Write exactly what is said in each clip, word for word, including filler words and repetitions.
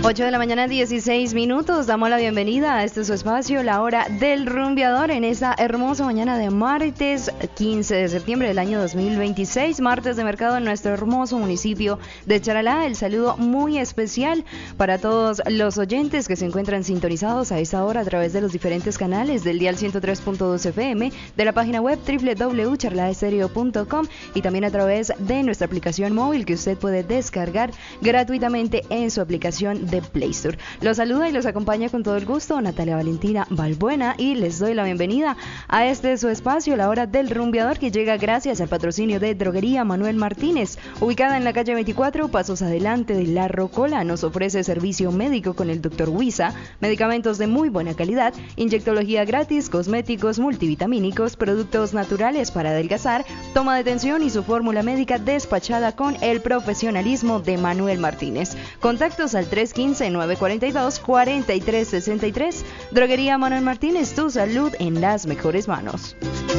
ocho de la mañana, dieciséis minutos. Damos la bienvenida a este su espacio, la hora del rumbeador, en esta hermosa mañana de martes quince de septiembre del año dos mil veintiséis, martes de mercado en nuestro hermoso municipio de Charalá. El saludo muy especial para todos los oyentes que se encuentran sintonizados a esta hora a través de los diferentes canales del dial ciento tres punto dos F M, de la página web doble u doble u doble u punto charla estéreo punto com y también a través de nuestra aplicación móvil que usted puede descargar gratuitamente en su aplicación de Play Store. Los saluda y los acompaña con todo el gusto Natalia Valentina Balbuena, y les doy la bienvenida a este su espacio, la hora del rumbeador, que llega gracias al patrocinio de Droguería Manuel Martínez, ubicada en la calle veinticuatro, pasos adelante de La Rocola. Nos ofrece servicio médico con el doctor Huiza, medicamentos de muy buena calidad, inyectología gratis, cosméticos multivitamínicos, productos naturales para adelgazar, toma de tensión y su fórmula médica despachada con el profesionalismo de Manuel Martínez. Contactos al tres uno cinco, nueve cuatro dos, cuatro tres seis tres. Droguería Manuel Martínez, tu salud en las mejores manos.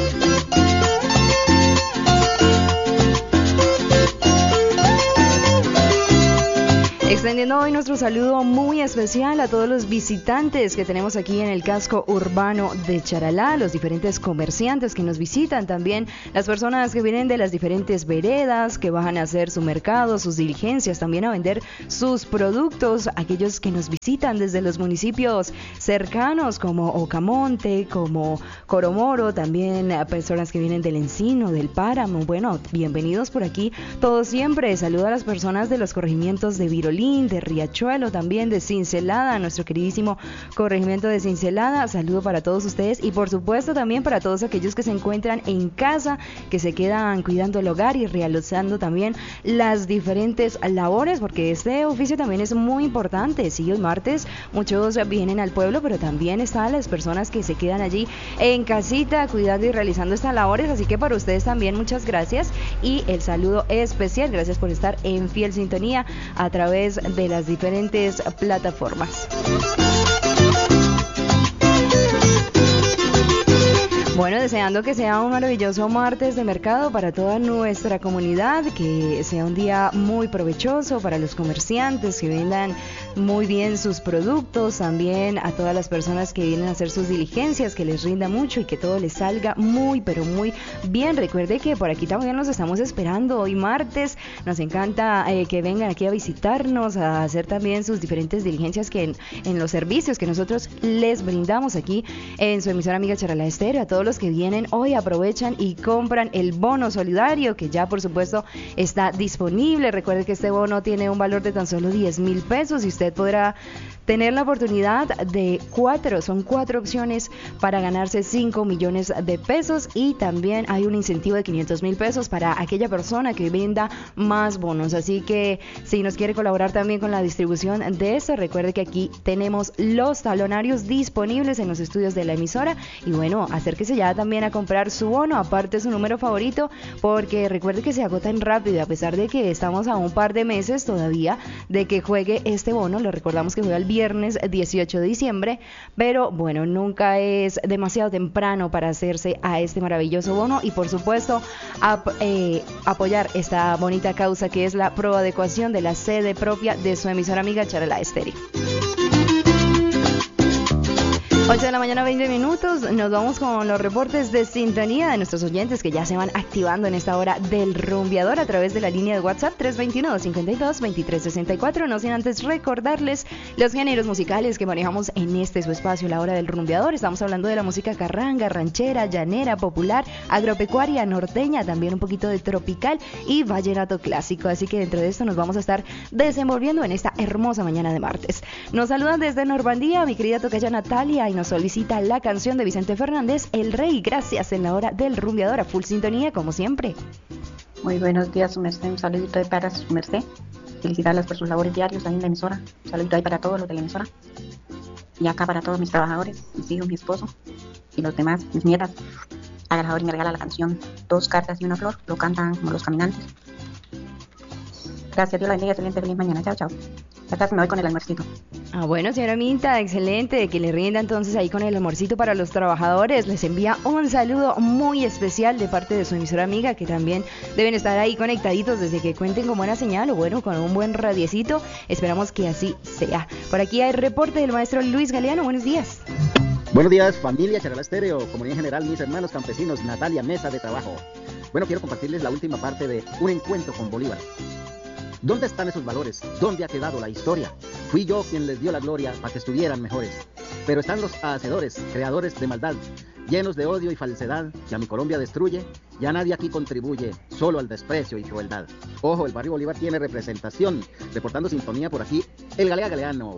Extendiendo hoy nuestro saludo muy especial a todos los visitantes que tenemos aquí en el casco urbano de Charalá, los diferentes comerciantes que nos visitan, también las personas que vienen de las diferentes veredas, que van a hacer su mercado, sus diligencias, también a vender sus productos, aquellos que nos visitan desde los municipios cercanos como Ocamonte, como Coromoro, también a personas que vienen del Encino, del Páramo. Bueno, bienvenidos por aquí, todos siempre. Saludo a las personas de los corregimientos de Virolí, de Riachuelo, también de Cincelada, nuestro queridísimo corregimiento de Cincelada. Saludo para todos ustedes y por supuesto también para todos aquellos que se encuentran en casa, que se quedan cuidando el hogar y realizando también las diferentes labores, porque este oficio también es muy importante. Sí, hoy martes muchos vienen al pueblo, pero también están las personas que se quedan allí en casita cuidando y realizando estas labores, así que para ustedes también muchas gracias y el saludo especial. Gracias por estar en fiel sintonía a través de las diferentes plataformas. Bueno, deseando que sea un maravilloso martes de mercado para toda nuestra comunidad, que sea un día muy provechoso para los comerciantes, que vendan muy bien sus productos, también a todas las personas que vienen a hacer sus diligencias, que les rinda mucho y que todo les salga muy, pero muy bien. Recuerde que por aquí también nos estamos esperando hoy martes. Nos encanta eh, que vengan aquí a visitarnos, a hacer también sus diferentes diligencias que en, en los servicios que nosotros les brindamos aquí en su emisora amiga Charalá Estéreo. A todos los que vienen hoy aprovechan y compran el bono solidario, que ya por supuesto está disponible. Recuerde que este bono tiene un valor de tan solo diez mil pesos y usted podrá tener la oportunidad de cuatro, son cuatro opciones para ganarse cinco millones de pesos, y también hay un incentivo de quinientos mil pesos para aquella persona que venda más bonos. Así que si nos quiere colaborar también con la distribución de esto, recuerde que aquí tenemos los talonarios disponibles en los estudios de la emisora, y bueno, acérquese ya también a comprar su bono, aparte su número favorito, porque recuerde que se agotan rápido, a pesar de que estamos a un par de meses todavía de que juegue este bono. Lo recordamos que juega el viernes dieciocho de diciembre, pero bueno, nunca es demasiado temprano para hacerse a este maravilloso bono y por supuesto ap eh, apoyar esta bonita causa que es la proadecuación de la sede propia de su emisora amiga Charalá Estéreo. ocho de la mañana, veinte minutos, nos vamos con los reportes de sintonía de nuestros oyentes que ya se van activando en esta hora del rumbeador a través de la línea de WhatsApp tres dos uno, dos cinco dos, dos tres seis cuatro, no sin antes recordarles los géneros musicales que manejamos en este su espacio, la hora del rumbeador. Estamos hablando de la música carranga, ranchera, llanera, popular, agropecuaria, norteña, también un poquito de tropical y vallenato clásico, así que dentro de esto nos vamos a estar desenvolviendo en esta hermosa mañana de martes. Nos saludan desde Normandía mi querida tocaya Natalia y nos solicita la canción de Vicente Fernández, El Rey. Gracias, en la hora del rumbeador, a full sintonía como siempre. Muy buenos días, su merced, un saludito ahí para su merced, felicidades por sus labores diarios ahí en la emisora, un saludito ahí para todos los de la emisora y acá para todos mis trabajadores, mis hijos, mi esposo y los demás, mis nietas. Agarrador y me regala la canción Dos cartas y una flor, lo cantan como los caminantes. Gracias, Dios la bendiga, excelente, feliz mañana, chao, chao. Acá me voy con el almuercito. Ah, bueno, señora Minta, excelente, que le rinda entonces ahí con el almuercito para los trabajadores. Les envía un saludo muy especial de parte de su emisora amiga, que también deben estar ahí conectaditos desde que cuenten con buena señal o bueno, con un buen radiecito. Esperamos que así sea. Por aquí hay reporte del maestro Luis Galeano. Buenos días. Buenos días, familia Charalá Estéreo, comunidad general, mis hermanos campesinos, Natalia, mesa de trabajo. Bueno, quiero compartirles la última parte de Un encuentro con Bolívar. ¿Dónde están esos valores? ¿Dónde ha quedado la historia? Fui yo quien les dio la gloria para que estuvieran mejores. Pero están los hacedores, creadores de maldad, llenos de odio y falsedad, que a mi Colombia destruye. Ya nadie aquí contribuye, solo al desprecio y crueldad. Ojo, el barrio Bolívar tiene representación. Reportando sintonía por aquí, el Galea Galeano.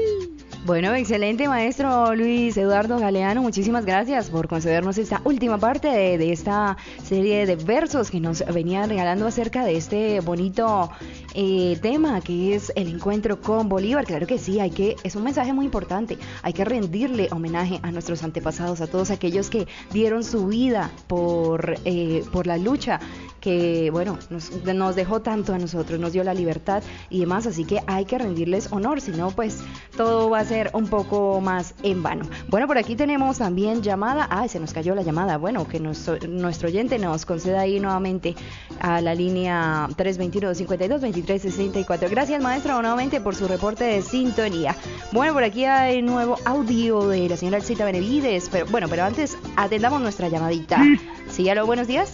Bueno, excelente, maestro Luis Eduardo Galeano. Muchísimas gracias por concedernos esta última parte de, de esta serie de versos que nos venían regalando acerca de este bonito eh, tema que es el encuentro con Bolívar. Claro que sí, hay que, es un mensaje muy importante. Hay que rendirle homenaje a nuestros antepasados, a todos aquellos que dieron su vida por, eh, por la lucha que, bueno, nos, nos dejó tanto a nosotros, nos dio la libertad y demás, así que hay que rendirles honor, si no, pues todo va a ser un poco más en vano. Bueno, por aquí tenemos también llamada, ah, se nos cayó la llamada, bueno, que nuestro, nuestro oyente nos conceda ahí nuevamente a la línea tres dos uno, cinco dos, dos tres seis cuatro. Gracias, maestro, nuevamente por su reporte de sintonía. Bueno, por aquí hay nuevo audio de la señora Elcita Benavides, pero bueno, pero antes atendamos nuestra llamadita. Sí, aló, buenos días.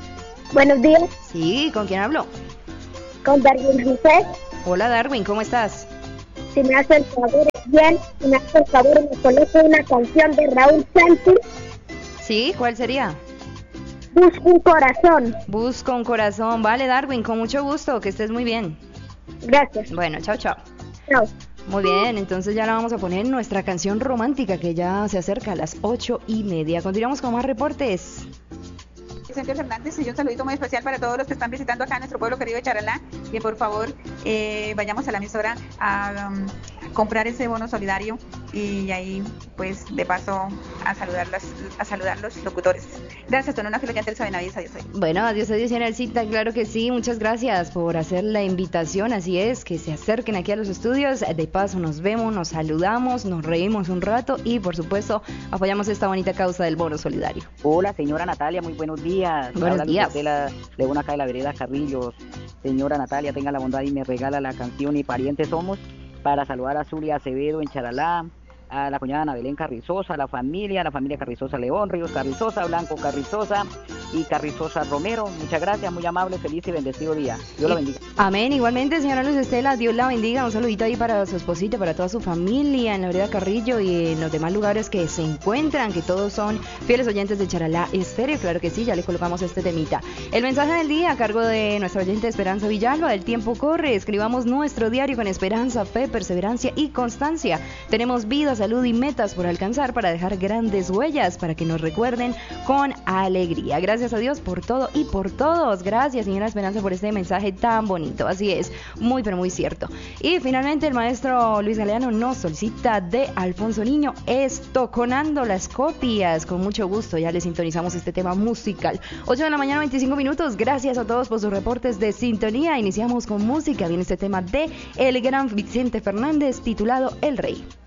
Buenos días. Sí, ¿con quién hablo? Con Darwin José. Hola, Darwin, ¿cómo estás? Si me hace el favor, bien, si me hace el favor, me coloco una canción de Raúl Santos. Sí, ¿cuál sería? Busco un corazón. Busco un corazón. Vale, Darwin, con mucho gusto, que estés muy bien. Gracias. Bueno, chao, chao. Chao. Muy bien, entonces ya la vamos a poner en nuestra canción romántica que ya se acerca a las ocho y media. Continuamos con más reportes. Vicente Fernández, y un saludito muy especial para todos los que están visitando acá nuestro pueblo querido de Charalá, que por favor eh, vayamos a la emisora a um, comprar ese bono solidario y ahí pues de paso a saludar los, a saludar los locutores. Gracias, don una filoyante Elsa Benavides, adiós. Bueno, adiós, adiós, señora Elcita, claro que sí, muchas gracias por hacer la invitación, así es, que se acerquen aquí a los estudios, de paso nos vemos, nos saludamos, nos reímos un rato y por supuesto apoyamos esta bonita causa del bono solidario. Hola, señora Natalia, muy buenos días. Buenos días. De la Leona acá de la vereda Carrillos. Señora Natalia, tenga la bondad y me regala la canción Y Parientes Somos para saludar a Zulia Acevedo en Charalá, a la cuñada Ana Belén Carrizosa, a la familia, a la familia Carrizosa León, Ríos Carrizosa, Blanco Carrizosa y Carrizosa Romero. Muchas gracias, muy amable, feliz y bendecido día. Dios lo bendiga. Amén. Igualmente, señora Luz Estela, Dios la bendiga. Un saludito ahí para su esposita, para toda su familia en la vereda Carrillo y en los demás lugares que se encuentran, que todos son fieles oyentes de Charalá Estéreo. Claro que sí, ya le colocamos este temita. El mensaje del día a cargo de nuestra oyente Esperanza Villalba. El tiempo corre, escribamos nuestro diario con esperanza, fe, perseverancia y constancia. Tenemos vida, salud y metas por alcanzar para dejar grandes huellas, para que nos recuerden con alegría. Gracias a Dios por todo y por todos. Gracias, señora Esperanza, por este mensaje tan bonito. Así es, muy pero muy cierto. Y finalmente el maestro Luis Galeano nos solicita de Alfonso Niño Estoconando las copias. Con mucho gusto, ya le sintonizamos este tema musical. ocho de la mañana, veinticinco minutos. Gracias a todos por sus reportes de sintonía. Iniciamos con música. Viene este tema de el gran Vicente Fernández titulado El Rey.